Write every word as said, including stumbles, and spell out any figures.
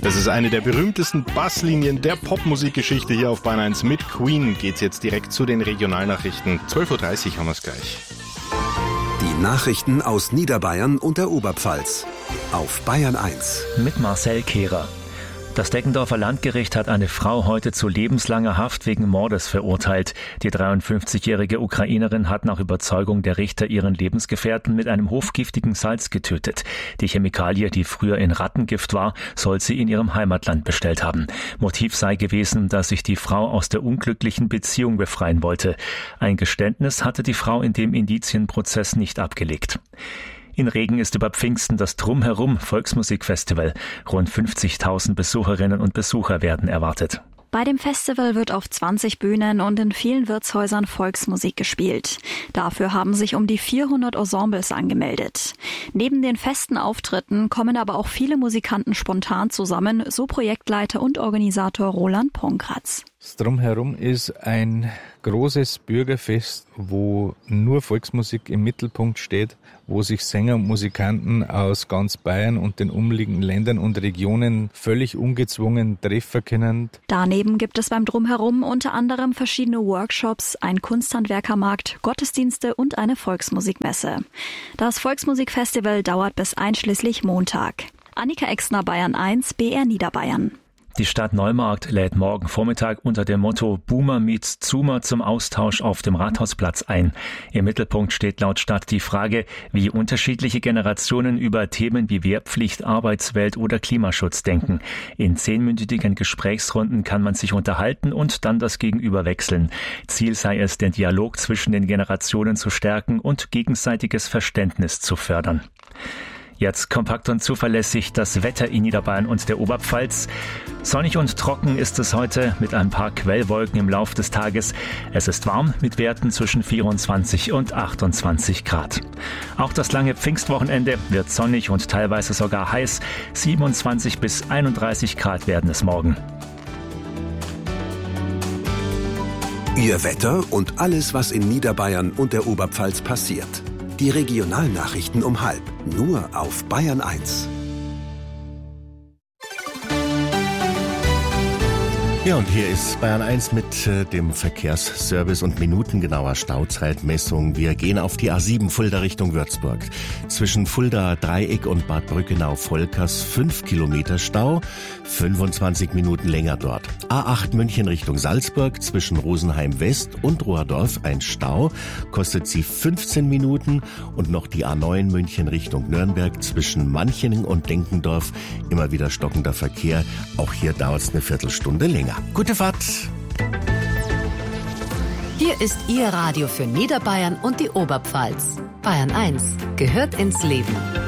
Das ist eine der berühmtesten Basslinien der Popmusikgeschichte hier auf Bayern eins. Mit Queen geht's jetzt direkt zu den Regionalnachrichten. zwölf Uhr dreißig haben wir es gleich. Die Nachrichten aus Niederbayern und der Oberpfalz auf Bayern eins. Mit Marcel Kehrer. Das Deckendorfer Landgericht hat eine Frau heute zu lebenslanger Haft wegen Mordes verurteilt. Die dreiundfünfzigjährige Ukrainerin hat nach Überzeugung der Richter ihren Lebensgefährten mit einem hochgiftigen Salz getötet. Die Chemikalie, die früher in Rattengift war, soll sie in ihrem Heimatland bestellt haben. Motiv sei gewesen, dass sich die Frau aus der unglücklichen Beziehung befreien wollte. Ein Geständnis hatte die Frau in dem Indizienprozess nicht abgelegt. In Regen ist über Pfingsten das Drumherum Volksmusikfestival. Rund fünfzigtausend Besucherinnen und Besucher werden erwartet. Bei dem Festival wird auf zwanzig Bühnen und in vielen Wirtshäusern Volksmusik gespielt. Dafür haben sich um die vierhundert Ensembles angemeldet. Neben den festen Auftritten kommen aber auch viele Musikanten spontan zusammen, so Projektleiter und Organisator Roland Pongratz. Das Drumherum ist ein großes Bürgerfest, wo nur Volksmusik im Mittelpunkt steht, wo sich Sänger und Musikanten aus ganz Bayern und den umliegenden Ländern und Regionen völlig ungezwungen treffen können. Daneben gibt es beim Drumherum unter anderem verschiedene Workshops, einen Kunsthandwerkermarkt, Gottesdienste und eine Volksmusikmesse. Das Volksmusikfestival dauert bis einschließlich Montag. Annika Exner, Bayern eins, B R Niederbayern. Die Stadt Neumarkt lädt morgen Vormittag unter dem Motto Boomer meets Zoomer zum Austausch auf dem Rathausplatz ein. Im Mittelpunkt steht laut Stadt die Frage, wie unterschiedliche Generationen über Themen wie Wehrpflicht, Arbeitswelt oder Klimaschutz denken. In zehnminütigen Gesprächsrunden kann man sich unterhalten und dann das Gegenüber wechseln. Ziel sei es, den Dialog zwischen den Generationen zu stärken und gegenseitiges Verständnis zu fördern. Jetzt kompakt und zuverlässig das Wetter in Niederbayern und der Oberpfalz. Sonnig und trocken ist es heute mit ein paar Quellwolken im Lauf des Tages. Es ist warm mit Werten zwischen vierundzwanzig und achtundzwanzig Grad. Auch das lange Pfingstwochenende wird sonnig und teilweise sogar heiß. siebenundzwanzig bis einunddreißig Grad werden es morgen. Ihr Wetter und alles, was in Niederbayern und der Oberpfalz passiert. Die Regionalnachrichten um halb, nur auf Bayern eins. Ja, und hier ist Bayern eins mit äh, dem Verkehrsservice und minutengenauer Stauzeitmessung. Wir gehen auf die A sieben Fulda Richtung Würzburg. Zwischen Fulda Dreieck und Bad Brückenau-Volkers fünf Kilometer Stau, fünfundzwanzig Minuten länger dort. A acht München Richtung Salzburg zwischen Rosenheim West und Rohrdorf ein Stau, kostet sie fünfzehn Minuten. Und noch die A neun München Richtung Nürnberg zwischen Manching und Denkendorf immer wieder stockender Verkehr. Auch hier dauert es eine Viertelstunde länger. Gute Fahrt! Hier ist Ihr Radio für Niederbayern und die Oberpfalz. Bayern eins gehört ins Leben.